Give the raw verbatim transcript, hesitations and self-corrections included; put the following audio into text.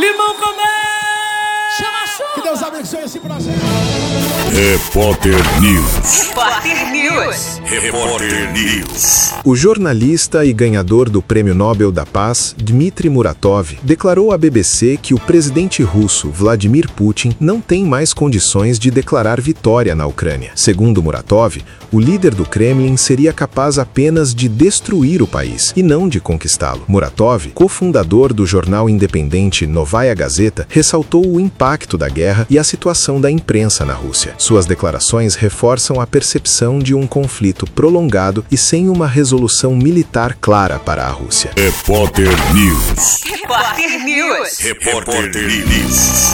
Limão Comé! Chama a chuva! Que Deus abençoe esse projeto. Repórter News. Repórter News. Repórter News. O jornalista e ganhador do Prêmio Nobel da Paz, Dmitry Muratov, declarou à B B C que o presidente russo, Vladimir Putin, não tem mais condições de declarar vitória na Ucrânia. Segundo Muratov, o líder do Kremlin seria capaz apenas de destruir o país e não de conquistá-lo. Muratov, cofundador do jornal independente Novaya Gazeta, ressaltou o impacto da guerra e a situação da imprensa na Rússia. Suas declarações reforçam a percepção de um conflito prolongado e sem uma resolução militar clara para a Rússia. Repórter News. Repórter News. Repórter News.